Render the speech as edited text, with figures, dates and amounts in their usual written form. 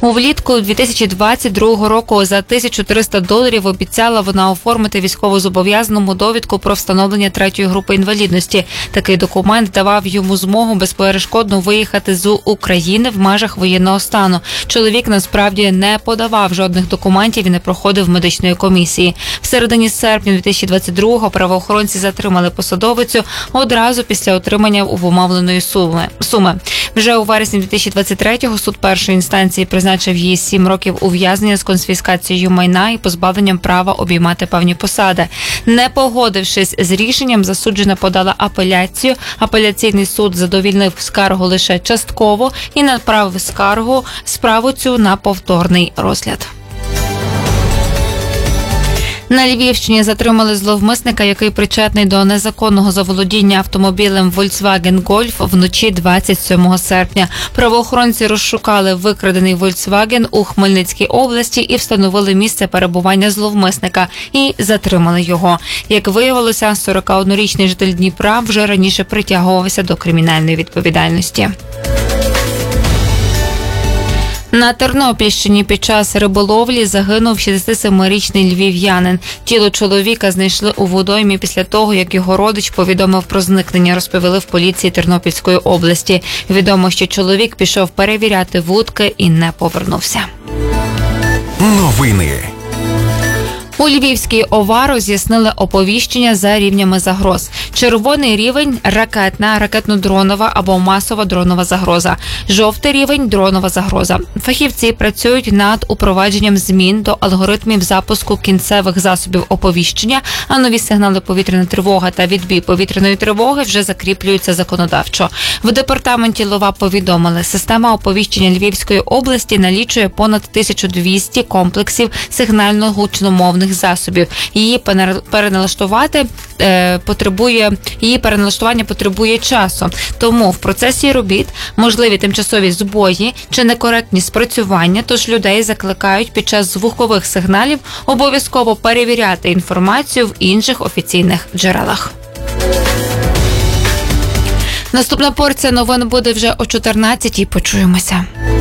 Влітку 2022 року за $1300 обіцяла вона оформити військовозобов'язаному довідку про встановлення 3-ї групи інвалідності. Такий документ давав йому змогу безперешкодно виїхати з України в межах воєнного стану. Чоловік насправді не подавав жодних документів і не проходив медичної комісії. В середині серпня 2022-го правоохоронці затримали посадовицю одразу після отримання умовленої суми. Вже у вересні 2023-го суд першої інстанції призначив їй 7 років ув'язнення з конфіскацією майна і позбавленням права обіймати певні посади. Не погодившись з рішенням, засуджена подала апеляцію. Апеляційний суд задовільнив скаргу лише частково і направив справу цю на повторний розгляд. На Львівщині затримали зловмисника, який причетний до незаконного заволодіння автомобілем Volkswagen Golf вночі 27 серпня. Правоохоронці розшукали викрадений Volkswagen у Хмельницькій області і встановили місце перебування зловмисника і затримали його. Як виявилося, 41-річний житель Дніпра вже раніше притягувався до кримінальної відповідальності. На Тернопільщині під час риболовлі загинув 67-річний львів'янин. Тіло чоловіка знайшли у водоймі після того, як його родич повідомив про зникнення, розповіли в поліції Тернопільської області. Відомо, що чоловік пішов перевіряти вудки і не повернувся. Новини. У Львівській ОВА роз'яснили оповіщення за рівнями загроз. Червоний рівень – ракетна, ракетно-дронова або масова дронова загроза. Жовтий рівень – дронова загроза. Фахівці працюють над упровадженням змін до алгоритмів запуску кінцевих засобів оповіщення, а нові сигнали повітряна тривога та відбій повітряної тривоги вже закріплюються законодавчо. В департаменті ЛОВА повідомили, система оповіщення Львівської області налічує понад 1200 комплексів сигнально-гучномовних засобів. Її переналаштування потребує часу. Тому в процесі робіт можливі тимчасові збої чи некоректні спрацювання, тож людей закликають під час звукових сигналів обов'язково перевіряти інформацію в інших офіційних джерелах. Наступна порція новин буде вже о 14-й. Почуємося.